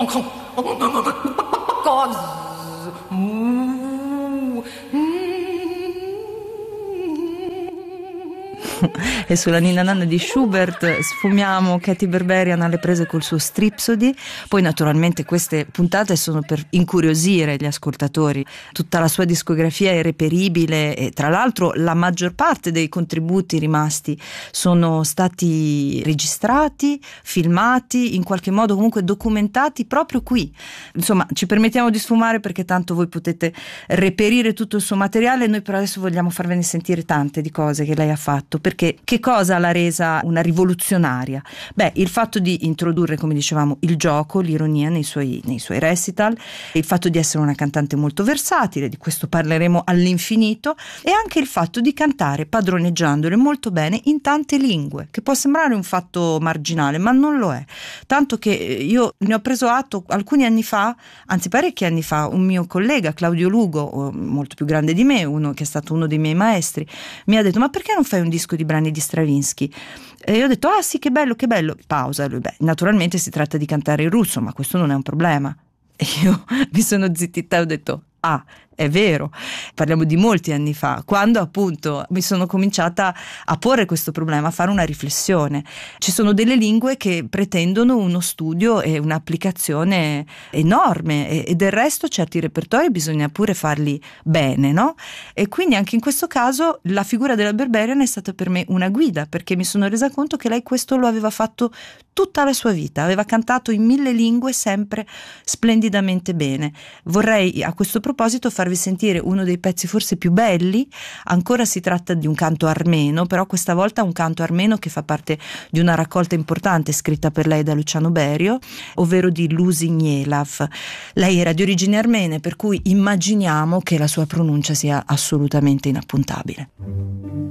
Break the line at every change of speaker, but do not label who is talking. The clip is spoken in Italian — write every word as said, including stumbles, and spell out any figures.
E sulla Ninna Nanna di Schubert sfumiamo Katy Berberian alle prese col suo Stripsody. Poi naturalmente queste puntate sono per incuriosire gli ascoltatori. Tutta la sua discografia è reperibile e tra l'altro la maggior parte dei contributi rimasti sono stati registrati, filmati, in qualche modo comunque documentati proprio qui. Insomma, ci permettiamo di sfumare perché tanto voi potete reperire tutto il suo materiale. Noi però adesso vogliamo farvene sentire tante di cose che lei ha fatto. Perché che cosa l'ha resa una rivoluzionaria? Beh, il fatto di introdurre, come dicevamo, il gioco, l'ironia nei suoi, nei suoi recital, il fatto di essere una cantante molto versatile, di questo parleremo all'infinito, e anche il fatto di cantare padroneggiandole molto bene in tante lingue, che può sembrare un fatto marginale, ma non lo è. Tanto che io ne ho preso atto alcuni anni fa, anzi parecchi anni fa, un mio collega, Claudio Lugo, molto più grande di me, uno che è stato uno dei miei maestri, mi ha detto: ma perché non fai un disco di brani di Stravinsky? E io ho detto: ah sì, che bello, che bello. Pausa. Lui: beh, naturalmente si tratta di cantare in russo, ma questo non è un problema. E io mi sono zittita e ho detto: ah, è vero. Parliamo di molti anni fa, quando appunto mi sono cominciata a porre questo problema, a fare una riflessione. Ci sono delle lingue che pretendono uno studio e un'applicazione enorme, e, e del resto certi repertori bisogna pure farli bene, no? E quindi anche in questo caso la figura della Berberian è stata per me una guida, perché mi sono resa conto che lei questo lo aveva fatto tutta la sua vita, aveva cantato in mille lingue sempre splendidamente bene. Vorrei a questo proposito farvi sentire uno dei pezzi forse più belli. Ancora si tratta di un canto armeno, però questa volta un canto armeno che fa parte di una raccolta importante scritta per lei da Luciano Berio, ovvero di Lusignielav. Lei era di origini armene, per cui immaginiamo che la sua pronuncia sia assolutamente inappuntabile.